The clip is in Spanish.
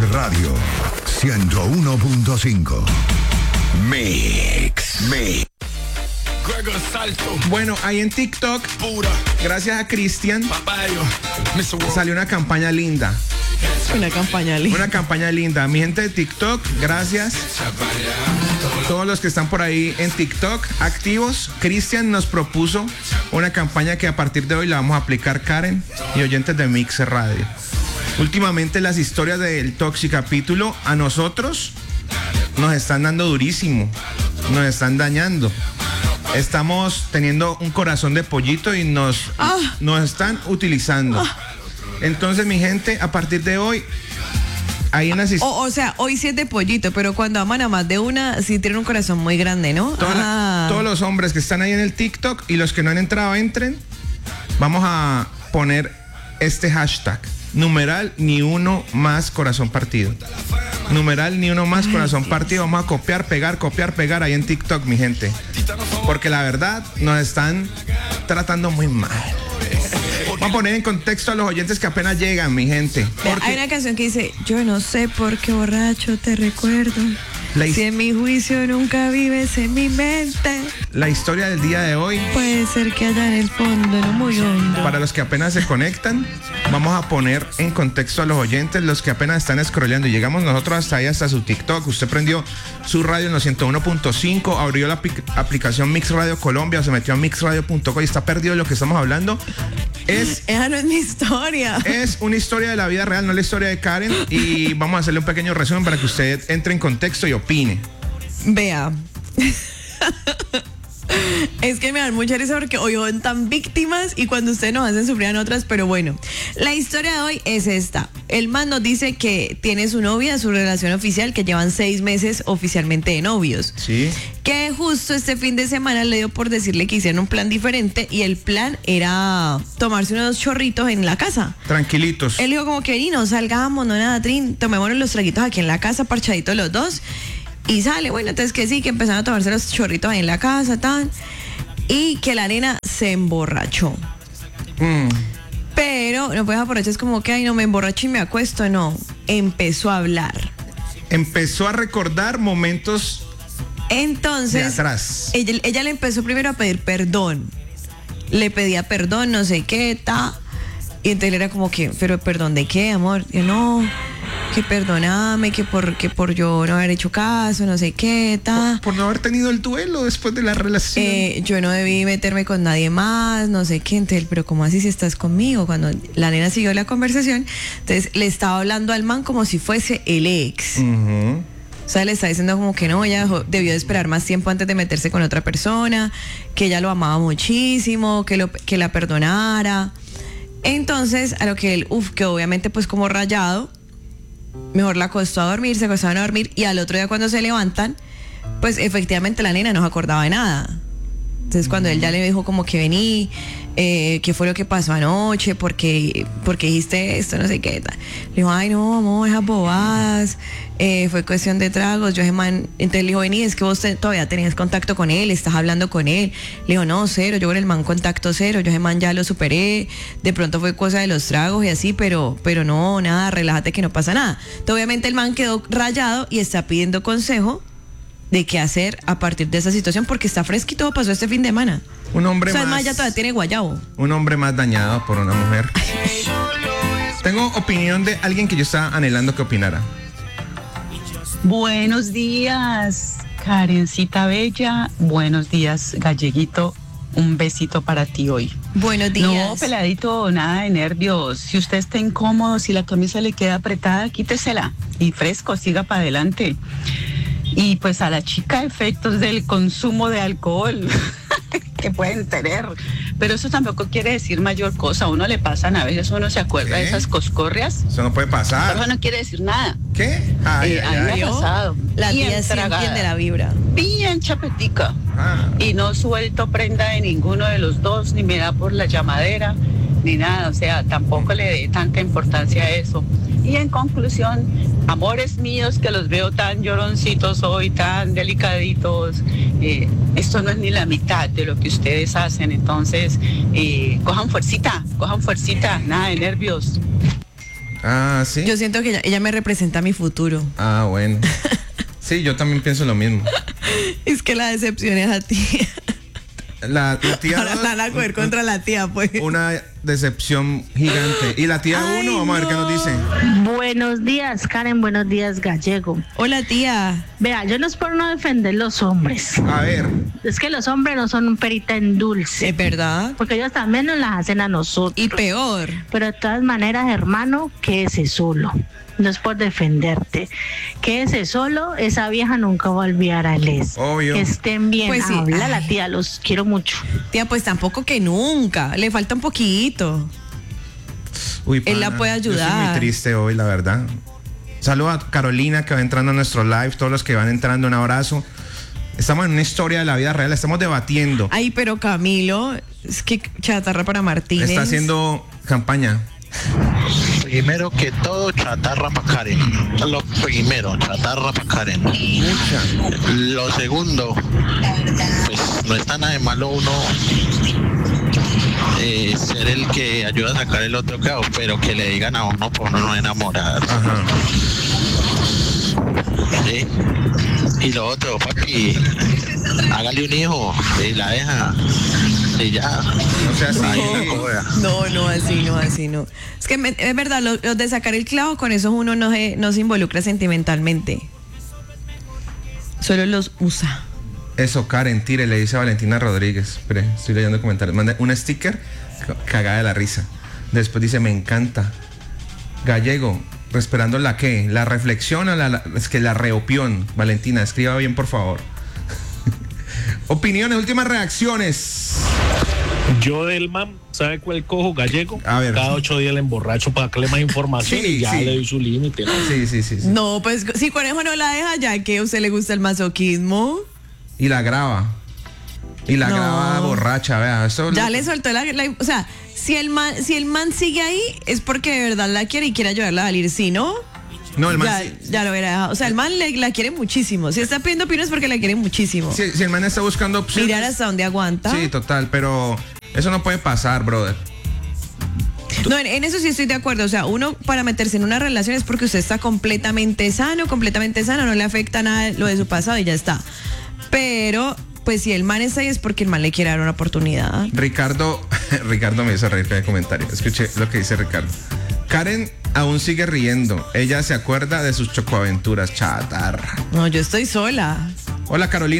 Radio 101.5. Mix. Bueno, ahí en TikTok, gracias a Cristian, salió una campaña linda. Una campaña linda. Mi gente de TikTok, gracias. Todos los que están por ahí en TikTok activos, Cristian nos propuso una campaña que a partir de hoy la vamos a aplicar Karen y oyentes de Mix Radio. Últimamente las historias del Toxicapítulo a nosotros nos están dando durísimo, nos están dañando. Estamos teniendo un corazón de pollito y nos están utilizando. Entonces, mi gente, a partir de hoy, hay unas o sea, hoy sí es de pollito, pero cuando aman a más de una, sí tienen un corazón muy grande, ¿no? Todos los hombres que están ahí en el TikTok y los que no han entrado, entren. Vamos a poner este hashtag. Numeral, ni uno más corazón partido. Numeral, ni uno más corazón partido. Vamos a copiar, pegar ahí en TikTok, mi gente. Porque la verdad, nos están tratando muy mal. Vamos a poner en contexto a los oyentes que apenas llegan, mi gente. Hay una canción que dice: yo no sé por qué borracho te recuerdo. Si en mi juicio nunca vives en mi mente. La historia del día de hoy puede ser que allá en el fondo, no muy hondo. Para los que apenas se conectan, vamos a poner en contexto a los oyentes, los que apenas están scrolleando. Y llegamos nosotros hasta ahí, hasta su TikTok. Usted prendió su radio en los 101.5, abrió la aplicación Mix Radio Colombia, o se metió a mixradio.co y está perdido de lo que estamos hablando. Esa no es mi historia. Es una historia de la vida real, no la historia de Karen. Y vamos a hacerle un pequeño resumen para que usted entre en contexto y opine. Vea. Es que me dan mucha risa porque hoy son tan víctimas y cuando ustedes nos hacen sufrir a otras, pero bueno, la historia de hoy es esta. El man nos dice que tiene su novia, su relación oficial, que llevan 6 meses oficialmente de novios. Sí. Que justo este fin de semana le dio por decirle que hicieran un plan diferente y el plan era tomarse unos chorritos en la casa. Tranquilitos. Él dijo como que ni no salgamos, no nada, Trin, tomémonos los traguitos aquí en la casa, parchaditos los dos. Y sale, bueno, entonces que sí, que empezaron a tomarse los chorritos ahí en la casa, tan, y que la nena se emborrachó. Pero no puedes aprovechar, es como que, ay, no, me emborracho y me acuesto, no. Empezó a hablar. Empezó a recordar momentos entonces, de atrás. Ella le empezó primero a pedir perdón. Le pedía perdón, no sé qué, y entonces él era como que, pero ¿perdón de qué, amor? Yo no, que perdóname, que por yo no haber hecho caso, no sé qué, por no haber tenido el duelo después de la relación. Yo no debí meterme con nadie más, no sé qué. Entonces, pero ¿cómo así si estás conmigo? Cuando la nena siguió la conversación, entonces le estaba hablando al man como si fuese el ex. O sea, le está diciendo como que no, ella debió de esperar más tiempo antes de meterse con otra persona, que ella lo amaba muchísimo, que la perdonara. Entonces, a lo que él, que obviamente pues como rayado, mejor la acostó a dormir, se acostaban a dormir y al otro día cuando se levantan, pues efectivamente la nena no se acordaba de nada. Entonces cuando él ya le dijo como que vení, qué fue lo que pasó anoche, porque dijiste esto, no sé qué tal. Le dijo, ay no, amor, esas bobadas, fue cuestión de tragos. Yo ese man, entonces le dijo, vení, es que vos todavía tenías contacto con él, estás hablando con él. Le dijo, no, cero, yo con el man contacto cero, yo ese man ya lo superé, de pronto fue cosa de los tragos y así, pero no, nada, relájate que no pasa nada. Entonces, obviamente el man quedó rayado y está pidiendo consejo de qué hacer a partir de esa situación, porque está fresco y todo pasó este fin de semana. Un hombre más. O sea, ya todavía tiene guayabo. Un hombre más dañado por una mujer. Tengo opinión de alguien que yo estaba anhelando que opinara. Buenos días, Karencita Bella. Buenos días, Galleguito. Un besito para ti hoy. Buenos días. No, peladito, nada de nervios. Si usted está incómodo, si la camisa le queda apretada, quítesela. Y fresco, siga para adelante. Y pues a la chica, efectos del consumo de alcohol que pueden tener, pero eso tampoco quiere decir mayor cosa. A uno le pasan, a veces uno se acuerda de esas coscorrias. Eso no puede pasar. Pero eso no quiere decir nada. ¿Qué? A mí me ha pasado. La tía sí entiende la vibra. Bien chapetica. Y no suelto prenda de ninguno de los dos, ni me da por la llamadera, ni nada. O sea, tampoco le dé tanta importancia a eso. Y en conclusión, amores míos que los veo tan lloroncitos hoy, tan delicaditos, esto no es ni la mitad de lo que ustedes hacen. Entonces, cojan fuercita, nada de nervios. Ah, sí. Yo siento que ella me representa mi futuro. Ah, bueno. Sí, yo también pienso lo mismo. Es que la decepción es a ti. La tía Ahora la van a coger contra la tía, pues. Una decepción gigante. Y la tía 1, vamos a ver qué nos dice. Buenos días, Karen. Buenos días, Gallego. Hola, tía. Vea, yo no es por no defender los hombres. A ver. Es que los hombres no son un perita en dulce. Es verdad. Porque ellos también nos las hacen a nosotros. Y peor. Pero de todas maneras, hermano, quédese solo. No es por defenderte. Quédese solo, esa vieja nunca va a olvidar a Les. Obvio. Que estén bien. Pues sí. Habla la tía, los quiero mucho. Tía, pues tampoco que nunca. Le falta un poquito. Uy, pana, Él la puede yo estoy ayudar. muy triste hoy, la verdad. Saludos a Carolina que va entrando a nuestro live, todos los que van entrando, un abrazo. Estamos en una historia de la vida real, estamos debatiendo. Ay, pero Camilo, es que chatarra para Martínez. Está haciendo campaña. Primero que todo, chatarra para Karen. Lo primero, chatarra para Karen. Lo segundo, pues no está nada de malo uno ser el que ayuda a sacar el otro cabo, pero que le digan a uno por uno no enamorar. Ajá. ¿Sí? Y lo otro, papi, hágale un hijo y la deja. Y ya. O sea, sí. No, así no. Es que es verdad, los de sacar el clavo, con eso uno no se involucra sentimentalmente. Solo los usa. Eso, Karen, tire, le dice a Valentina Rodríguez. Espere, estoy leyendo comentarios. Manda un sticker cagada de la risa. Después dice, me encanta. Gallego, esperando la qué, la reflexión o es que la reopión. Valentina, escriba bien, por favor. Opiniones, últimas reacciones. Yo del man, ¿sabe cuál cojo? Gallego. A ver. Cada 8 días le emborracho para darle más información Sí, y ya sí. le doy su límite, ¿no? Sí. No, pues si Conejo no la deja, ya que a usted le gusta el masoquismo. Y la graba. Y la No. graba borracha, vea. Eso Ya le soltó o sea, si el man sigue ahí, es porque de verdad la quiere y quiere ayudarla a salir. Si no, No, el man. ya lo hubiera dejado. O sea, el man la quiere muchísimo. Si está pidiendo opiniones es porque la quiere muchísimo. Si el man está buscando opciones. Mirar hasta dónde aguanta. Sí, total, pero eso no puede pasar, brother. No, en eso sí estoy de acuerdo. O sea, uno para meterse en una relación es porque usted está completamente sano, no le afecta nada lo de su pasado y ya está. Pero, pues si el man está ahí es porque el man le quiere dar una oportunidad. Ricardo me hizo reír con el comentario. Escuche lo que dice Ricardo. Karen aún sigue riendo. Ella se acuerda de sus chocoaventuras, chatarra. No, yo estoy sola. Hola, Carolina.